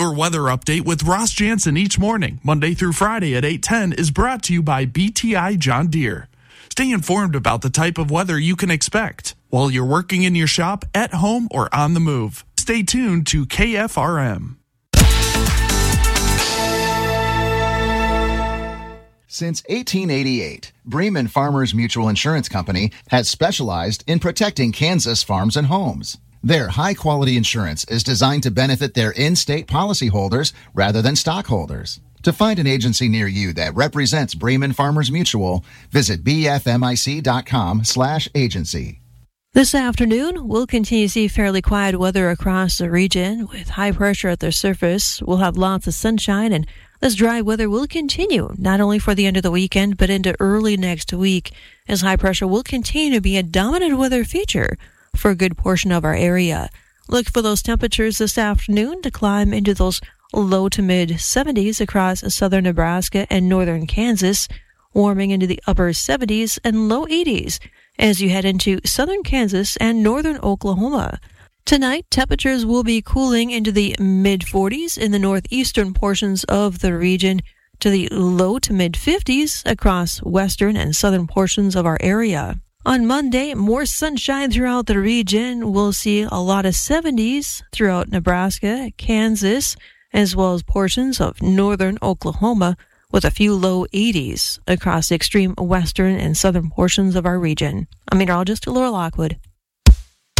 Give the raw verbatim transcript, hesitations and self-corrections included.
Your weather update with Ross Jansen each morning, Monday through Friday at eight ten, is brought to you by B T I John Deere. Stay informed about the type of weather you can expect while you're working in your shop, at home, or on the move. Stay tuned to K F R M. Since eighteen eighty-eight, Bremen Farmers Mutual Insurance Company has specialized in protecting Kansas farms and homes. Their high-quality insurance is designed to benefit their in-state policyholders rather than stockholders. To find an agency near you that represents Bremen Farmers Mutual, visit bfmic.com slash agency. This afternoon, we'll continue to see fairly quiet weather across the region. With high pressure at the surface, we'll have lots of sunshine, and this dry weather will continue not only for the end of the weekend, but into early next week, as high pressure will continue to be a dominant weather feature for a good portion of our area. Look for those temperatures this afternoon to climb into those low to mid seventies across southern Nebraska and northern Kansas, warming into the upper seventies and low eighties as you head into southern Kansas and northern Oklahoma. Tonight, temperatures will be cooling into the mid forties in the northeastern portions of the region to the low to mid fifties across western and southern portions of our area. On Monday, more sunshine throughout the region. We'll see a lot of seventies throughout Nebraska, Kansas, as well as portions of northern Oklahoma, with a few low eighties across the extreme western and southern portions of our region. I'm meteorologist Laura Lockwood.